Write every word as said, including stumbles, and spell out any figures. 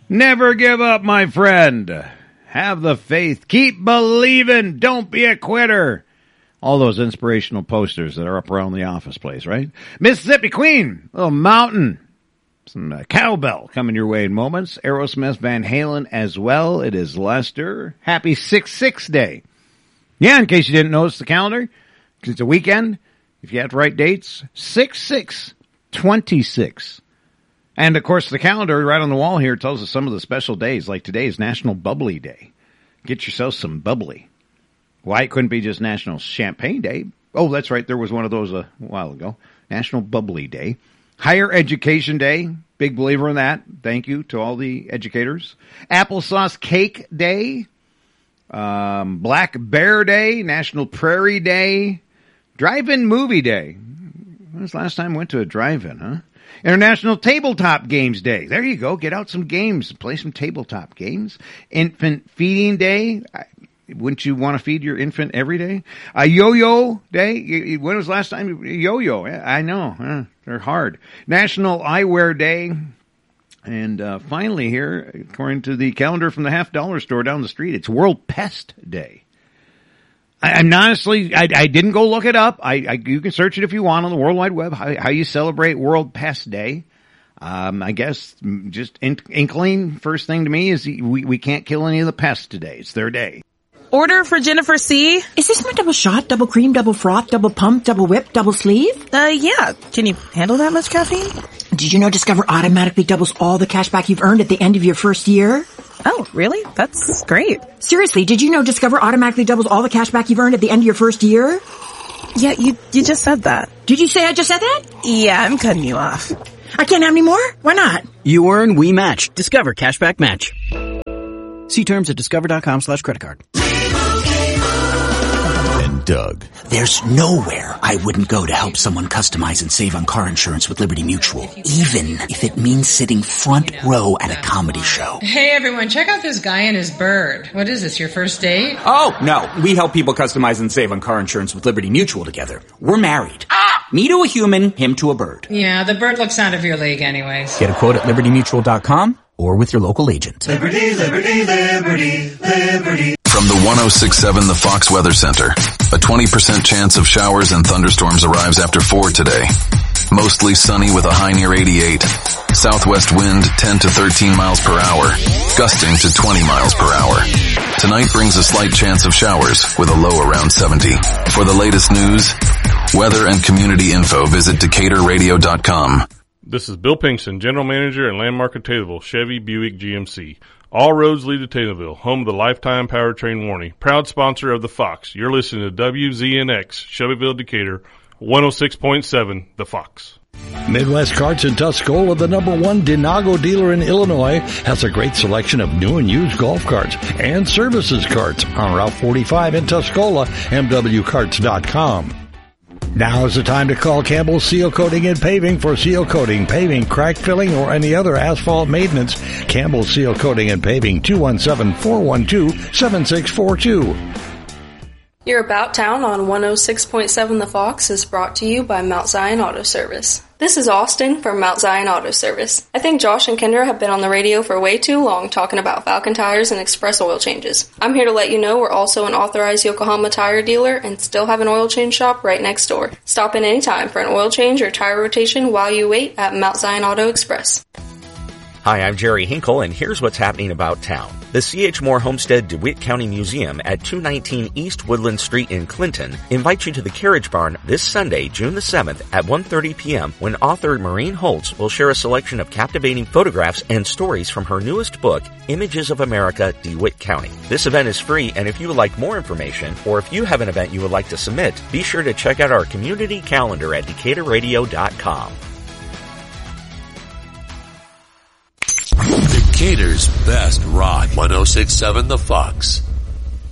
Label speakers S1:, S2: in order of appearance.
S1: Never give up, my friend. Have the faith. Keep believing. Don't be a quitter. All those inspirational posters that are up around the office place, right? Mississippi Queen, Little Mountain. Some uh, cowbell coming your way in moments. Aerosmith, Van Halen as well. It is Lester. Happy six six Day. Yeah, in case you didn't notice the calendar, because it's a weekend. If you have to write dates, six six twenty-six. And, of course, the calendar right on the wall here tells us some of the special days. Like today is National Bubbly Day. Get yourself some bubbly. Why it couldn't be just National Champagne Day? Oh, that's right. There was one of those a while ago. National Bubbly Day. Higher Education Day. Big believer in that. Thank you to all the educators. Applesauce Cake Day. Um, Black Bear Day. National Prairie Day. Drive-In Movie Day. When was the last time I went to a drive-in, huh? International Tabletop Games Day. There you go. Get out some games. Play some tabletop games. Infant Feeding Day. I, wouldn't you want to feed your infant every day? A Yo-Yo Day. When was the last time you yo-yo? I know. Huh? They're hard. National Eyewear Day. And uh, finally here, according to the calendar from the Half Dollar Store down the street, it's World Pest Day. I, I'm honestly, I, I didn't go look it up. I, I you can search it if you want on the World Wide Web, how, how you celebrate World Pest Day. Um, I guess just in, inkling, first thing to me is we, we can't kill any of the pests today. It's their day.
S2: Order for Jennifer C.
S3: Is this my double shot, double cream, double froth, double pump, double whip, double sleeve?
S2: Uh, yeah. Can you handle that much caffeine?
S3: Did you know Discover automatically doubles all the cash back you've earned at the end of your first year?
S2: Oh, really? That's great.
S3: Seriously, did you know Discover automatically doubles all the cash back you've earned at the end of your first year?
S2: Yeah, you you just said that.
S3: Did you say I just said that?
S2: Yeah, I'm cutting you off.
S3: I can't have any more? Why not?
S4: You earn, we match. Discover Cashback Match. See terms at discover.com slash credit card.
S5: And Doug.
S6: There's nowhere I wouldn't go to help someone customize and save on car insurance with Liberty Mutual, even if it means sitting front row at a comedy show.
S7: Hey everyone, check out this guy and his bird. What is this, your first date?
S8: Oh, no. We help people customize and save on car insurance with Liberty Mutual together. We're married. Ah! Me to a human, him to a bird.
S7: Yeah, the bird looks out of your league anyways.
S8: Get a quote at liberty mutual dot com or with your local agent.
S9: Liberty, liberty, liberty, liberty.
S5: From the one oh six point seven The Fox Weather Center, a twenty percent chance of showers and thunderstorms arrives after four today. Mostly sunny with a high near eighty-eight. Southwest wind ten to thirteen miles per hour, gusting to twenty miles per hour. Tonight brings a slight chance of showers with a low around seventy. For the latest news, weather and community info, visit Decatur Radio dot com.
S10: This is Bill Pinkston, General Manager and Landmark of Taylorville, Chevy Buick G M C. All roads lead to Taylorville, home of the lifetime powertrain warranty. Proud sponsor of the Fox. You're listening to W Z N X, Shelbyville, Decatur, one oh six point seven, The Fox.
S11: Midwest Carts in Tuscola, the number one Denago dealer in Illinois, has a great selection of new and used golf carts and services carts on Route forty-five in Tuscola, M W carts dot com. Now is the time to call Campbell Seal Coating and Paving for seal coating, paving, crack filling, or any other asphalt maintenance. Campbell Seal Coating and Paving, two one seven, four one two, seven six four two.
S12: Your About Town on one oh six point seven The Fox is brought to you by Mount Zion Auto Service. This is Austin from Mount Zion Auto Service. I think Josh and Kendra have been on the radio for way too long talking about Falcon tires and express oil changes. I'm here to let you know we're also an authorized Yokohama tire dealer and still have an oil change shop right next door. Stop in anytime for an oil change or tire rotation while you wait at Mount Zion Auto Express.
S13: Hi, I'm Jerry Hinkle, and here's what's happening about town. The C H. Moore Homestead DeWitt County Museum at two nineteen East Woodland Street in Clinton invites you to the Carriage Barn this Sunday, June the seventh at one thirty p.m. when author Maureen Holtz will share a selection of captivating photographs and stories from her newest book, Images of America, DeWitt County. This event is free, and if you would like more information, or if you have an event you would like to submit, be sure to check out our community calendar at Decatur Radio dot com.
S14: Decatur's best rock, one oh six point seven The Fox.